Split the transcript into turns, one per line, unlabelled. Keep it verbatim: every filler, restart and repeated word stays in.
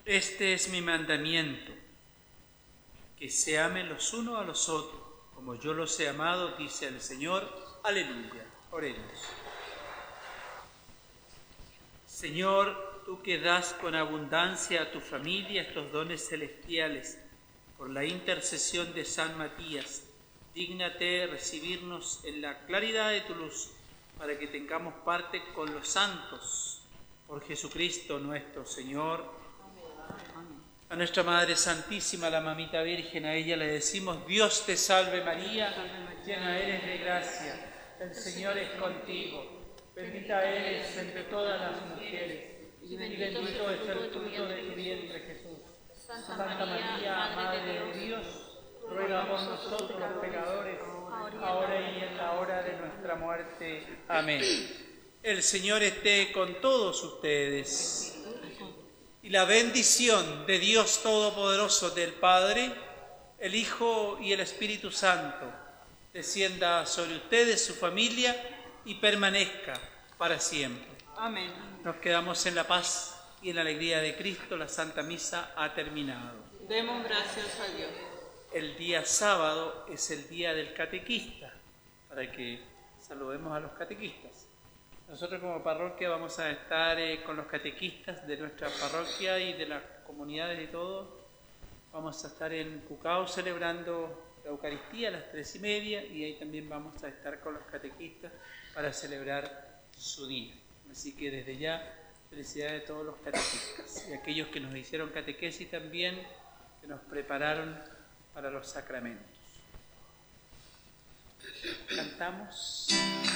Este es mi mandamiento, que se amen los unos a los otros, como yo los he amado, dice el Señor. Aleluya. Oremos. Señor, tú que das con abundancia a tu familia estos dones celestiales, por la intercesión de San Matías, dígnate recibirnos en la claridad de tu luz, para que tengamos parte con los santos, por Jesucristo nuestro Señor. A nuestra Madre Santísima, la Mamita Virgen, a ella le decimos: Dios te salve María, llena eres de gracia, el Señor es contigo, bendita eres entre todas las mujeres, y bendito es el fruto de tu vientre Jesús. Santa María, Madre de Dios, ruega por nosotros los pecadores, ahora y en la hora de nuestra muerte. Amén. El Señor esté con todos ustedes. Y la bendición de Dios Todopoderoso, del Padre, el Hijo y el Espíritu Santo, descienda sobre ustedes, su familia, y permanezca para siempre.
Amén.
Nos quedamos en la paz y en la alegría de Cristo. La Santa Misa ha terminado.
Demos gracias a Dios.
El día sábado es el día del catequista, para que saludemos a los catequistas. Nosotros como parroquia vamos a estar eh, con los catequistas de nuestra parroquia y de las comunidades y todo. Vamos a estar en Cucao celebrando la Eucaristía a las tres y media, y ahí también vamos a estar con los catequistas para celebrar su día. Así que desde ya, felicidades a todos los catequistas y a aquellos que nos hicieron catequesis también, que nos prepararon para los sacramentos. Cantamos.